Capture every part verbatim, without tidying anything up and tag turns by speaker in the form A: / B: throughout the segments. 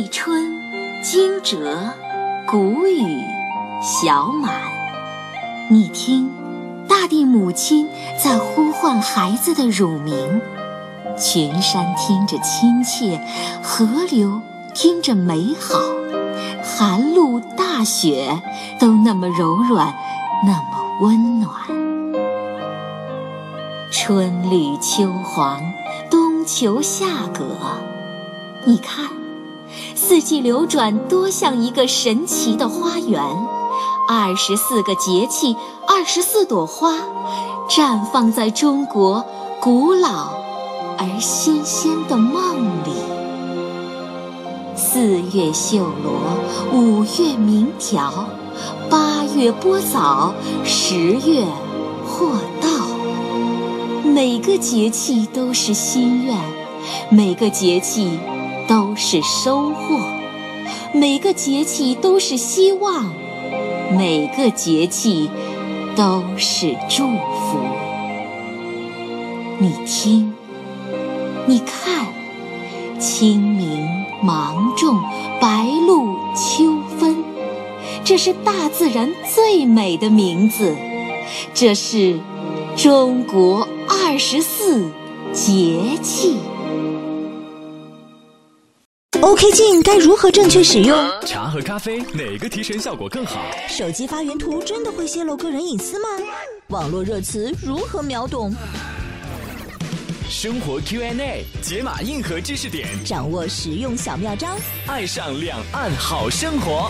A: 立春、惊蛰、谷雨、小满。你听，大地母亲在呼唤孩子的乳名，群山听着亲切，河流听着美好，寒露大雪都那么柔软，那么温暖。春绿秋黄，冬秋夏葛，你看，四季流转多像一个神奇的花园，二十四个节气，二十四朵花，绽放在中国古老而新鲜的梦里。四月绣罗，五月鸣条，八月播枣，十月获稻。每个节气都是心愿，每个节气都是收获，每个节气都是希望，每个节气都是祝福。你听，你看，清明、芒种、白露、秋分，这是大自然最美的名字，这是中国二十四节气。
B: OK 镜该如何正确使用？
C: 茶和咖啡哪个提神效果更好？
B: 手机发原图真的会泄露个人隐私吗？网络热词如何秒懂？
C: 生活 Q and A 解码硬核知识点，
B: 掌握实用小妙招，
C: 爱上两岸好生活。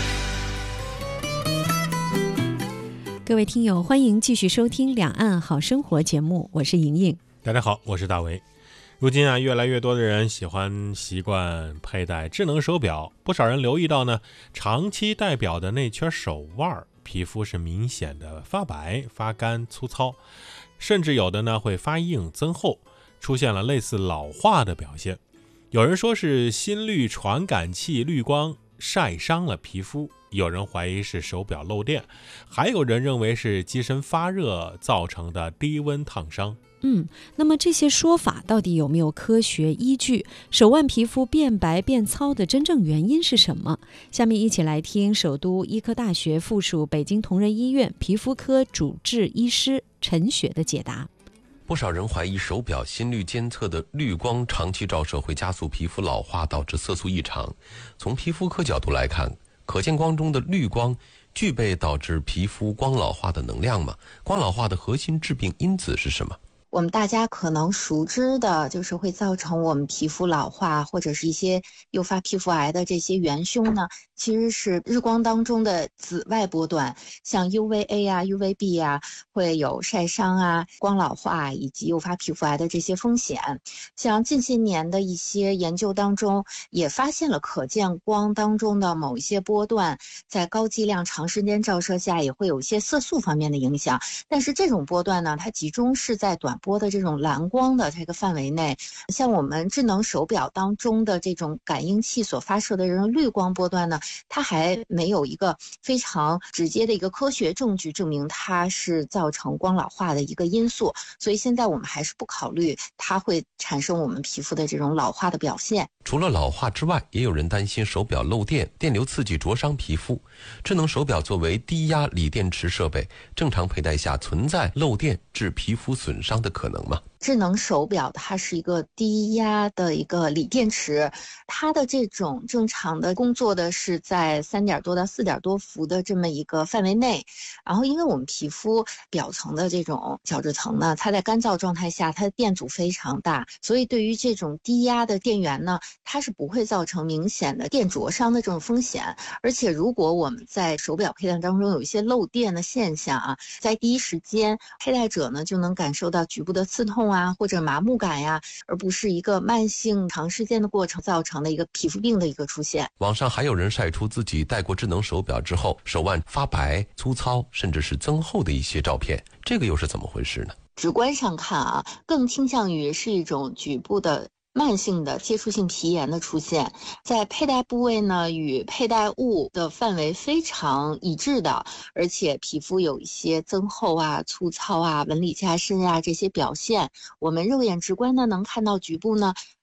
D: 各位听友，欢迎继续收听两岸好生活节目，我是莹莹。
E: 大家好，我是大为。如今啊，越来越多的人喜欢习惯佩戴智能手表，不少人留意到呢，长期戴表的那圈手腕皮肤是明显的发白、发干、粗糙，甚至有的呢会发硬增厚，出现了类似老化的表现。有人说是心率传感器滤光晒伤了皮肤，有人怀疑是手表漏电，还有人认为是机身发热造成的低温烫伤。
D: 嗯，那么这些说法到底有没有科学依据？手腕皮肤变白变糙的真正原因是什么？下面一起来听首都医科大学附属北京同仁医院皮肤科主治医师陈雪的解答。
F: 不少人怀疑手表心率监测的滤光长期照射会加速皮肤老化，导致色素异常。从皮肤科角度来看，可见光中的滤光具备导致皮肤光老化的能量吗？光老化的核心致病因子是什么？
G: 我们大家可能熟知的就是会造成我们皮肤老化或者是一些诱发皮肤癌的这些元凶呢，其实是日光当中的紫外波段，像 U V A 啊 U V B 啊，会有晒伤啊、光老化以及诱发皮肤癌的这些风险。像近些年的一些研究当中也发现了可见光当中的某一些波段在高剂量长时间照射下也会有一些色素方面的影响，但是这种波段呢，它集中是在短波的这种蓝光的这个范围内。像我们智能手表当中的这种感应器所发射的这种绿光波段呢，它还没有一个非常直接的一个科学证据证明它是造成光老化的一个因素，所以现在我们还是不考虑它会产生我们皮肤的这种老化的表现。
F: 除了老化之外，也有人担心手表漏电，电流刺激灼伤皮肤。智能手表作为低压锂电池设备，正常佩戴下存在漏电致皮肤损伤的可能吗？
G: 智能手表它是一个低压的一个锂电池，它的这种正常的工作的是在三点多到四点多伏的这么一个范围内。然后因为我们皮肤表层的这种角质层呢，它在干燥状态下它的电阻非常大，所以对于这种低压的电源呢，它是不会造成明显的电灼伤的这种风险。而且如果我们在手表佩戴当中有一些漏电的现象啊，在第一时间佩戴者呢就能感受到局部的刺痛啊或者麻木感呀，而不是一个慢性长时间的过程造成的一个皮肤病的一个出现。
F: 网上还有人晒出自己戴过智能手表之后手腕发白、粗糙甚至是增厚的一些照片，这个又是怎么回事呢？
G: 直观上看啊，更倾向于是一种局部的慢性的接触性皮炎的出现，在佩戴部位呢与佩戴物的范围非常一致的，而且皮肤有一些增厚啊、粗糙啊、纹理加深啊这些表现，我们肉眼直观呢能看到局部呢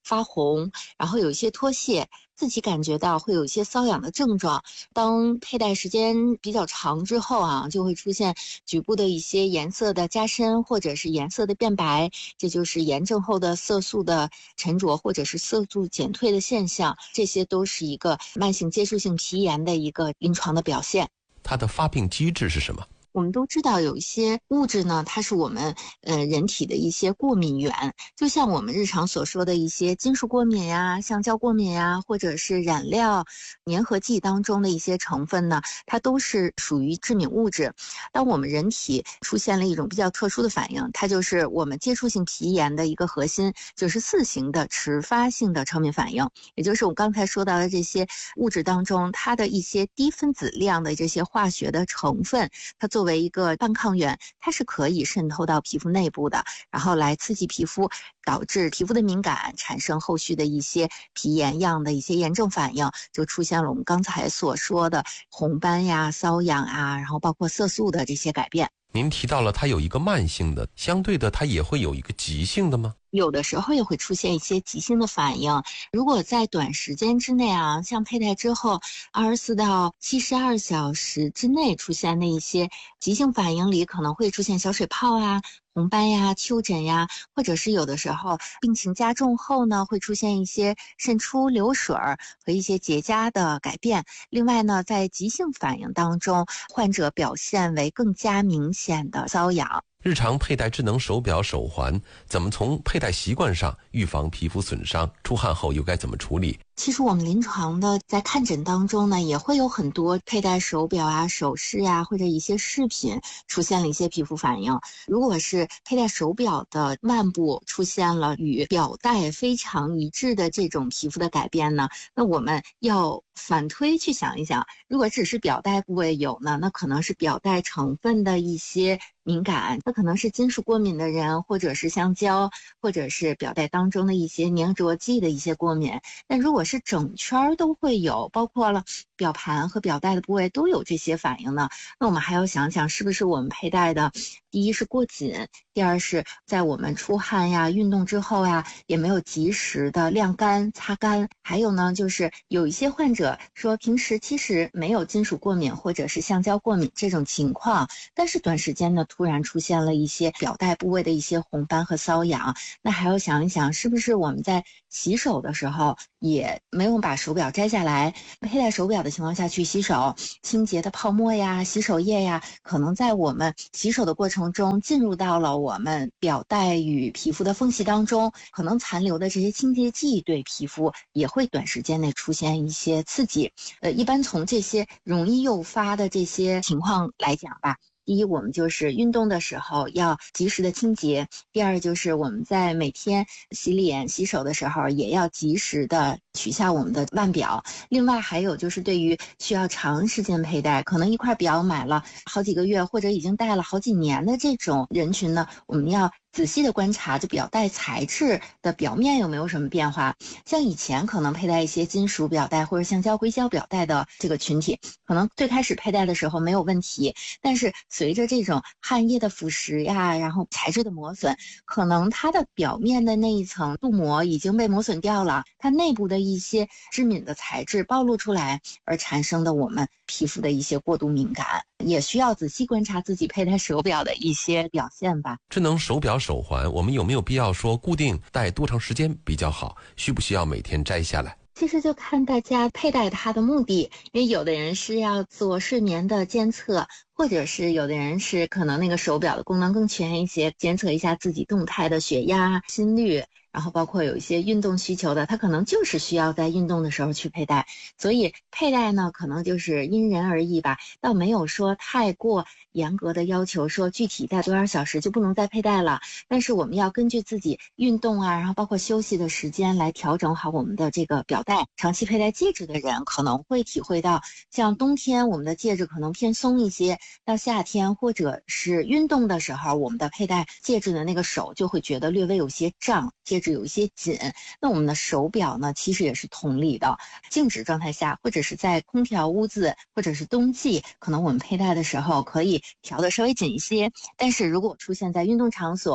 G: 发红，然后有一些脱屑，自己感觉到会有一些瘙痒的症状。当佩戴时间比较长之后啊，就会出现局部的一些颜色的加深，或者是颜色的变白，这就是炎症后的色素的沉着或者是色素减退的现象，这些都是一个慢性接触性皮炎的一个临床的表现。
F: 它的发病机制是什么？
G: 我们都知道有一些物质呢，它是我们呃人体的一些过敏源，就像我们日常所说的一些金属过敏呀、橡胶过敏呀，或者是染料、粘合剂当中的一些成分呢，它都是属于致敏物质。当我们人体出现了一种比较特殊的反应，它就是我们接触性皮炎的一个核心，就是四型的迟发性的超敏反应，也就是我刚才说到的这些物质当中，它的一些低分子量的这些化学的成分，它作为为一个半抗原，它是可以渗透到皮肤内部的，然后来刺激皮肤，导致皮肤的敏感，产生后续的一些皮炎样的一些炎症反应，就出现了我们刚才所说的红斑呀、瘙痒啊，然后包括色素的这些改变。
F: 您提到了它有一个慢性的，相对的它也会有一个急性的吗？
G: 有的时候也会出现一些急性的反应。如果在短时间之内啊，像佩戴之后二十四到七十二小时之内出现的一些急性反应里，可能会出现小水泡啊、红斑呀、丘疹呀，或者是有的时候病情加重后呢，会出现一些渗出、流水和一些结痂的改变。另外呢，在急性反应当中，患者表现为更加明显的瘙痒。
F: 日常佩戴智能手表、手环，怎么从佩戴习惯上预防皮肤损伤？出汗后又该怎么处理？
G: 其实我们临床的在看诊当中呢，也会有很多佩戴手表啊、首饰啊，或者一些饰品出现了一些皮肤反应。如果是佩戴手表的腕部出现了与表带非常一致的这种皮肤的改变呢，那我们要反推去想一想，如果只是表带部位有呢，那可能是表带成分的一些敏感，那可能是金属过敏的人，或者是橡胶，或者是表带当中的一些粘着剂的一些过敏。但如果是整圈都会有，包括了表盘和表带的部位都有这些反应呢，那我们还要想想是不是我们佩戴的第一是过紧，第二是在我们出汗呀、运动之后呀，也没有及时的晾干、擦干。还有呢，就是有一些患者说平时其实没有金属过敏或者是橡胶过敏这种情况，但是短时间呢突然出现了一些表带部位的一些红斑和瘙痒，那还要想一想是不是我们在洗手的时候也没有把手表摘下来，佩戴手表的情况下去洗手，清洁的泡沫呀、洗手液呀，可能在我们洗手的过程中进入到了我们表带与皮肤的缝隙当中，可能残留的这些清洁剂对皮肤也会短时间内出现一些刺激。呃，一般从这些容易诱发的这些情况来讲吧，第一，我们就是运动的时候要及时的清洁；第二，就是我们在每天洗脸、洗手的时候也要及时的取下我们的腕表。另外还有就是对于需要长时间佩戴，可能一块表买了好几个月或者已经戴了好几年的这种人群呢，我们要仔细的观察这表带材质的表面有没有什么变化。像以前可能佩戴一些金属表带或者橡胶硅胶表带的这个群体，可能最开始佩戴的时候没有问题，但是随着这种汗液的腐蚀呀，然后材质的磨损，可能它的表面的那一层镀膜已经被磨损掉了，它内部的一些致敏的材质暴露出来，而产生的我们皮肤的一些过度敏感，也需要仔细观察自己佩戴手表的一些表现吧。
F: 智能手表、手环，我们有没有必要说固定戴多长时间比较好？需不需要每天摘下来？
G: 其实就看大家佩戴它的目的，因为有的人是要做睡眠的监测，或者是有的人是可能那个手表的功能更全一些，监测一下自己动态的血压、心率，然后包括有一些运动需求的，他可能就是需要在运动的时候去佩戴。所以佩戴呢，可能就是因人而异吧，倒没有说太过严格的要求，说具体戴多少小时就不能再佩戴了。但是我们要根据自己运动啊，然后包括休息的时间来调整好我们的这个表带。长期佩戴戒指的人可能会体会到，像冬天我们的戒指可能偏松一些，到夏天或者是运动的时候，我们的佩戴戒指的那个手就会觉得略微有些胀，戒指有一些紧。那我们的手表呢，其实也是同理的，静止状态下或者是在空调屋子或者是冬季，可能我们佩戴的时候可以调的稍微紧一些，但是如果出现在运动场所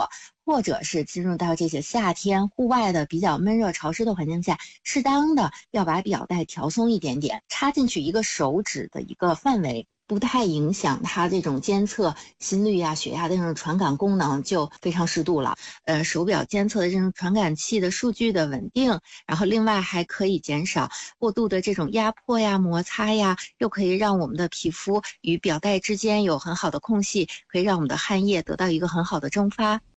G: 或者是进入到这些夏天户外的比较闷热潮湿的环境下，适当的要把表带调松一点点，插进去一个手指的一个范围，不太影响它这种监测心率啊、血压的这种传感功能，就非常适度了。呃，手表监测的这种传感器的数据的稳定，然后另外还可以减少过度的这种压迫呀、摩擦呀，又可以让我们的皮肤与表带之间有很好的空隙，可以让我们的汗液得到一个很好的蒸发。